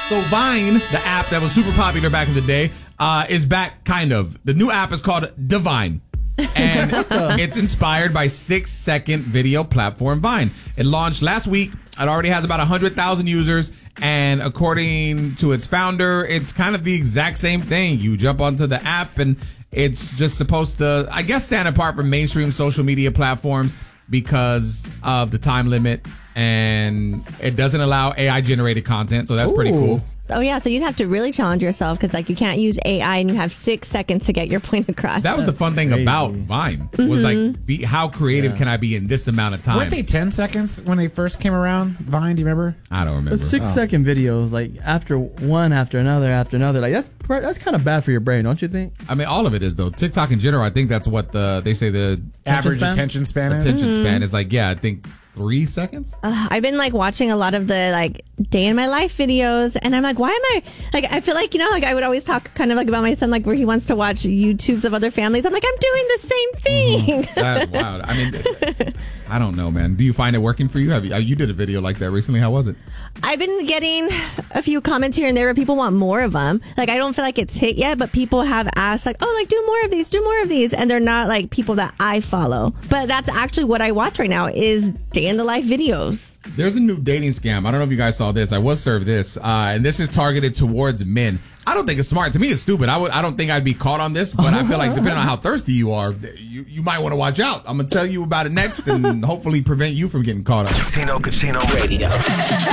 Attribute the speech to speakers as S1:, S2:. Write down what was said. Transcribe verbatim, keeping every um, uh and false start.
S1: So Vine, the app that was super popular back in the day, uh, is back kind of. The new app is called Divine. And it's inspired by six-second video platform Vine. It launched last week. It already has about one hundred thousand users. And according to its founder, it's kind of the exact same thing. You jump onto the app and it's just supposed to, I guess, stand apart from mainstream social media platforms because of the time limit. And it doesn't allow A I-generated content, so that's Ooh. pretty cool.
S2: Oh, yeah, so you'd have to really challenge yourself because, like, you can't use A I and you have six seconds to get your point across.
S1: That was the fun thing
S3: crazy.
S1: about Vine. Was
S2: Mm-hmm.
S1: like, be, how creative
S3: Yeah.
S1: can I be in this amount of time?
S4: Weren't they ten seconds when they first came around? Vine, do you remember?
S1: I don't remember.
S3: But six second videos, like after one, after another, after another, like that's pr- that's kind of bad for your brain, don't you think?
S1: I mean, all of it is, though. TikTok in general, I think that's what the they say the
S4: Average
S3: span?
S4: attention span is?
S1: attention span is like, yeah, I think three seconds.
S2: Uh, I've been like watching a lot of the like day in my life videos, and I'm like, why am I like? I feel like you know, like I would always talk kind of like about my son, like where he wants to watch YouTubes of other families. I'm like, I'm doing the same thing.
S1: That's wild. I mean, I don't know, man. Do you find it working for you? Have you, you did a video like that recently? How was it?
S2: I've been getting a few comments here and there where people want more of them. Like, I don't feel like it's hit yet, but people have asked, like, oh, like, do more of these, do more of these. And they're not, like, people that I follow. But that's actually what I watch right now is day in the life videos.
S1: There's a new dating scam. I don't know if you guys saw this. I was served this. Uh, and this is targeted towards men. I don't think it's smart. To me, it's stupid. I would. I don't think I'd be caught on this, but I feel like depending on how thirsty you are, you, you might want to watch out. I'm going to tell you about it next and hopefully prevent you from getting caught up.
S5: Tino Cucino Radio.